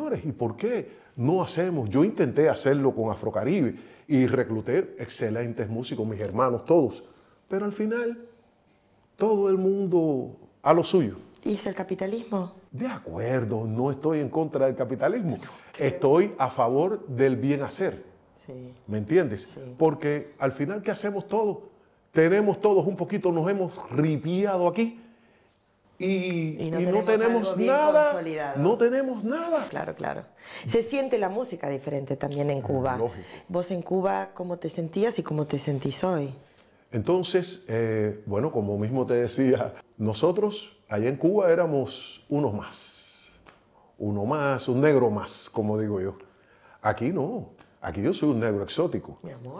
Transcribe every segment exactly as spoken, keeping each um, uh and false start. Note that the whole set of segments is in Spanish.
señores, ¿y por qué no hacemos? Yo intenté hacerlo con Afrocaribe y recluté excelentes músicos, mis hermanos, todos. Pero al final, todo el mundo a lo suyo. ¿Y es el capitalismo? De acuerdo, no estoy en contra del capitalismo. Estoy a favor del bien hacer. Sí. ¿Me entiendes? Sí. Porque al final, ¿qué hacemos todos? Tenemos todos un poquito, nos hemos ripiado aquí y, Y no y no tenemos tenemos algo bien nada. consolidado. No tenemos nada. Claro, claro. Se siente la música diferente también en Cuba. Lógico. Vos en Cuba, ¿cómo te sentías y cómo te sentís hoy? Entonces, eh, bueno, como mismo te decía, nosotros allá en Cuba éramos unos más. Uno más, un negro más, como digo yo. Aquí no. Aquí yo soy un negro exótico. Mi amor.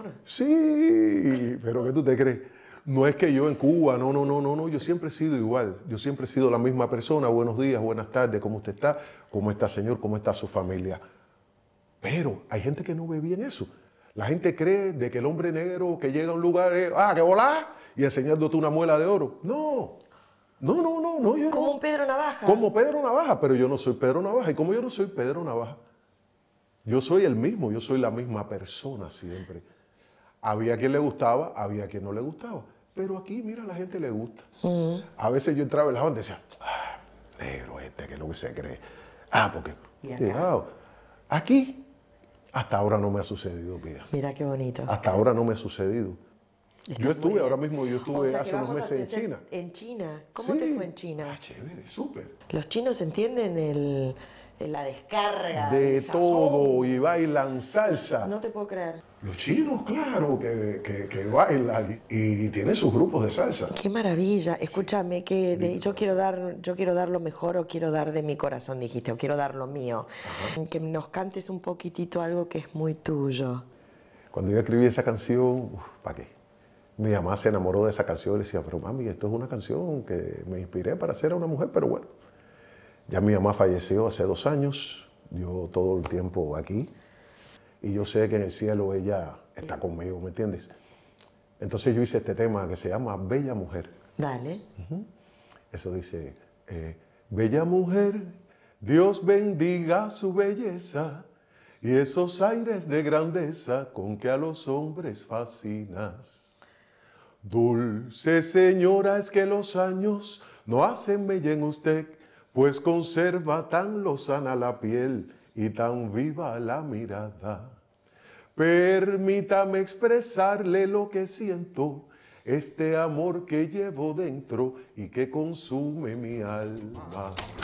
Sí, pero ¿qué tú te crees? No es que yo en Cuba, no, no, no, no, no, yo siempre he sido igual. Yo siempre he sido la misma persona. Buenos días, buenas tardes, ¿cómo usted está? ¿Cómo está, señor? ¿Cómo está su familia? Pero hay gente que no ve bien eso. La gente cree de que el hombre negro que llega a un lugar es, ah, que volá, y enseñándote una muela de oro. No, no, no, no, no, yo Como no. un Pedro Navaja. Como Pedro Navaja, pero yo no soy Pedro Navaja. Y como yo no soy Pedro Navaja, yo soy el mismo, yo soy la misma persona siempre. Había quien le gustaba, había quien no le gustaba. Pero aquí, mira, a la gente le gusta. Uh-huh. A veces yo entraba en la banda y decía, ah, negro este, que es lo que se cree. Ah, porque, cuidado. Aquí, hasta ahora no me ha sucedido, Pía. Mira qué bonito. Hasta ahora no me ha sucedido. Está yo estuve, bien. ahora mismo, yo estuve O sea, hace unos meses en China. En China. ¿Cómo Sí. te fue en China? Ah, chévere, súper. Los chinos entienden el, la descarga. De el sazón. todo, y bailan salsa. No te puedo creer. Los chinos, claro, que, que, que bailan y, y tienen sus grupos de salsa. Qué maravilla. Escúchame, que de- yo quiero dar, yo quiero dar lo mejor o quiero dar de mi corazón, dijiste, o quiero dar lo mío. Ajá. Que nos cantes un poquitito algo que es muy tuyo. Cuando yo escribí esa canción, ¿para qué? Mi mamá se enamoró de esa canción y le decía, pero mami, esto es una canción que me inspiré para ser una mujer, pero bueno. Ya mi mamá falleció hace dos años, yo todo el tiempo aquí. Y yo sé que en el cielo ella está conmigo, ¿me entiendes? Entonces yo hice este tema que se llama Bella Mujer. Dale. Uh-huh. Eso dice, eh, Bella mujer, Dios bendiga su belleza y esos aires de grandeza con que a los hombres fascinas. Dulce señora, es que los años no hacen mella en usted, pues conserva tan lozana la piel y tan viva la mirada. Permítame expresarle lo que siento, este amor que llevo dentro y que consume mi alma.